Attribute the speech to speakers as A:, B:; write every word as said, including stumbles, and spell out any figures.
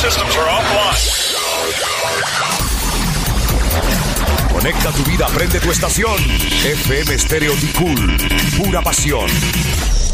A: systems are offline.
B: Conecta tu vida, prende tu estación. F M Stereo Ticul. Pura pasión.